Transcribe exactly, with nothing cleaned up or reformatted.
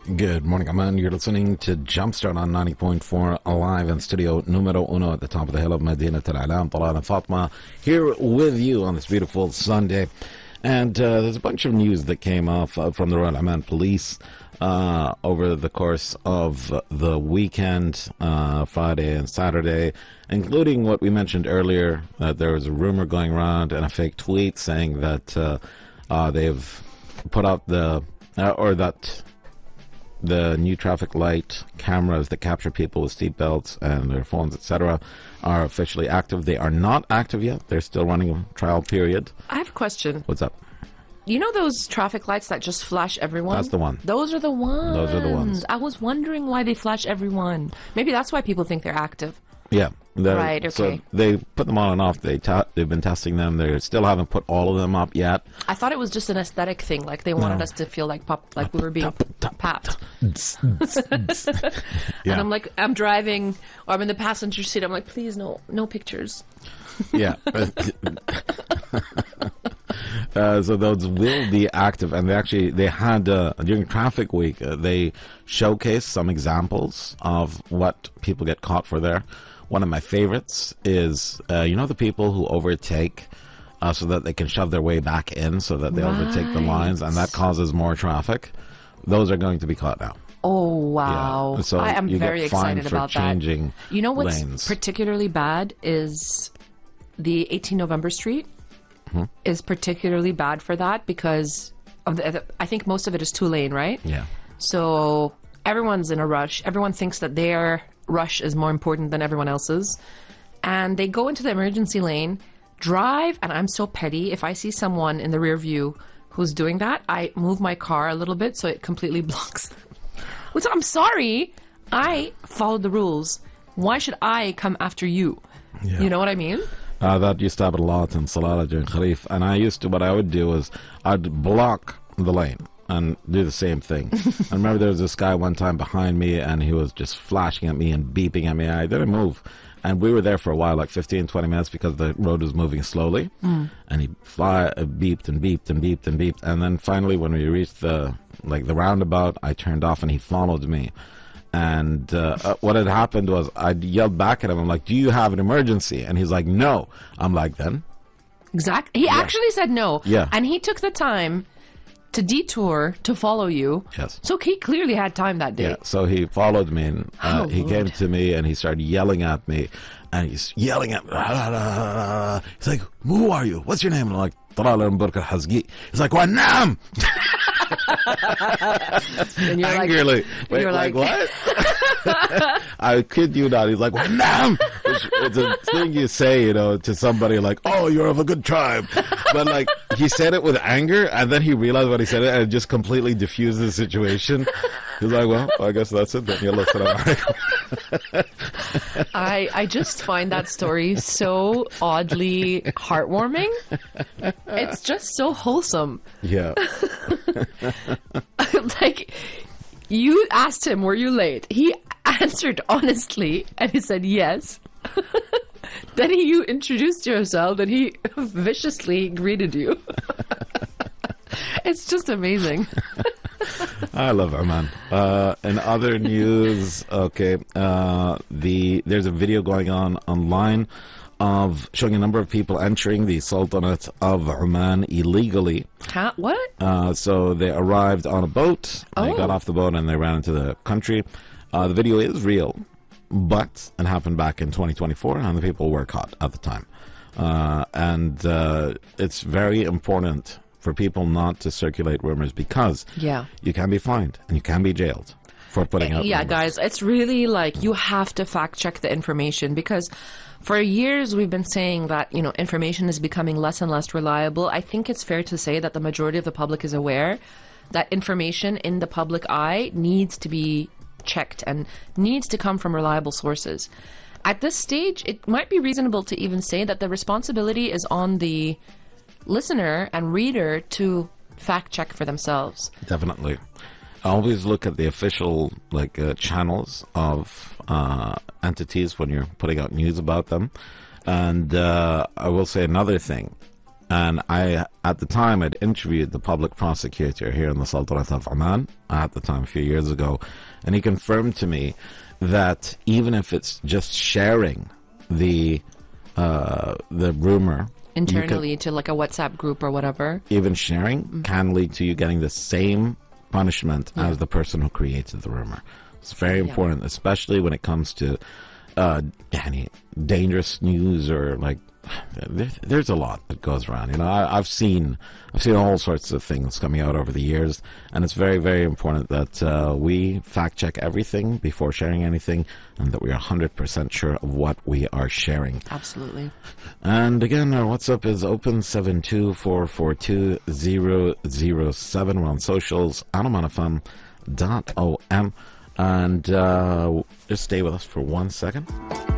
Good morning, Aman. You're listening to Jumpstart on ninety point four live in studio numero uno at the top of the hill of Medina Al Alam. Talal and Fatma here with you on this beautiful Sunday. And uh, there's a bunch of news that came off uh, from the Royal Oman Police uh, over the course of the weekend, uh, Friday and Saturday, including what we mentioned earlier, that there was a rumor going around and a fake tweet saying that uh, uh, they've put out the, uh, or that the new traffic light cameras that capture people with seatbelts and their phones, et cetera, are officially active. They are not active yet. They're still running a trial period. I have a question. What's up? You know those traffic lights that just flash everyone? That's the one. Those are the ones. Those are the ones. I was wondering why they flash everyone. Maybe that's why people think they're active. Yeah. Right, okay. So they put them on and off. They ta- they've been testing them. They still haven't put all of them up yet. I thought it was just an aesthetic thing. Like they wanted No. us to feel like pop, like we were being papped. Yeah. And I'm like, I'm driving, or I'm in the passenger seat. I'm like, please, no, no pictures. Yeah. Uh, so those will be active, and they actually they had uh, during traffic week uh, they showcased some examples of what people get caught for there. One of my favorites is uh, you know the people who overtake uh, so that they can shove their way back in, so that they Right. overtake the lines, and that causes more traffic. Those are going to be caught now. Oh, wow. Yeah. So I am you very get fined excited for about changing that. You know what's lanes. particularly bad is the eighteen November Street Hmm? is particularly bad for that because of the, I think most of it is two lane, right? Yeah. So everyone's in a rush. Everyone thinks that their rush is more important than everyone else's. And they go into the emergency lane, drive, and I'm so petty. If I see someone in the rear view who's doing that, I move my car a little bit so it completely blocks them. Which I'm sorry, I followed the rules. Why should I come after you? Yeah. You know what I mean? Uh, that used to happen a lot in Salalah during Kharif. And I used to, what I would do is I'd block the lane and do the same thing. I remember there was this guy one time behind me, and he was just flashing at me and beeping at me. I didn't move. And we were there for a while, like fifteen, twenty minutes, because the road was moving slowly. Mm. And he fly, uh, beeped and beeped and beeped and beeped. And then finally, when we reached the like the roundabout, I turned off and he followed me. And uh, uh, what had happened was I yelled back at him. I'm like, do you have an emergency? And he's like, no. I'm like, then? Exactly. He Yeah. actually said no. Yeah. And he took the time to detour to follow you. Yes. So he clearly had time that day. Yeah, so he followed me, and uh, Oh, he Lord. came to me, and he started yelling at me, and he's yelling at me. He's like, who are you? What's your name? And I'm like, Talal al-Burka al-Hazgi. He's like, Wanam! And you're like, Angrily. Wait, you're like, like- what? I kid you not. He's like, Wanam! Which, it's a thing you say, you know, to somebody like, oh, you're of a good tribe. But like, he said it with anger, and then he realized what he said, and it just completely diffused the situation. He's like, well, I guess that's it then. Yalla, salam alaikum. I, I just find that story so oddly heartwarming. It's just so wholesome. Yeah. Like, you asked him, were you late? He answered honestly, and he said yes. Then he, you introduced yourself, and he viciously greeted you. It's just amazing. I love Oman. Uh, in other news, okay, uh, the there's a video going on online of showing a number of people entering the Sultanate of Oman illegally. Huh? What? Uh, so they arrived on a boat, they Oh. got off the boat, and they ran into the country. Uh, the video is real, but it happened back in twenty twenty-four, and the people were caught at the time. Uh, and uh, it's very important for people not to circulate rumors, because Yeah. you can be fined and you can be jailed for putting out Yeah, rumors. guys, it's really like you have to fact check the information, because for years we've been saying that, you know, information is becoming less and less reliable. I think it's fair to say that the majority of the public is aware that information in the public eye needs to be checked and needs to come from reliable sources. At this stage, it might be reasonable to even say that the responsibility is on the listener and reader to fact check for themselves. Definitely. Always look at the official like uh, channels of uh, entities when you're putting out news about them. And uh, I will say another thing. And I, at the time, I'd interviewed the public prosecutor here in the Sultanate of Oman, at the time, a few years ago, and he confirmed to me that even if it's just sharing the uh, the rumor internally can, to like a WhatsApp group or whatever, even sharing mm-hmm. can lead to you getting the same punishment yeah. as the person who created the rumor. It's very important, yeah. especially when it comes to uh, any dangerous news or like. There, there's a lot that goes around. You know, I, I've seen, I've seen all sorts of things coming out over the years, and it's very, very important that uh, we fact check everything before sharing anything, and that we are one hundred percent sure of what we are sharing. Absolutely. And again, our WhatsApp is open seven two four four two zero zero seven. We're on socials, anomanfm dot O M, and uh, just stay with us for one second.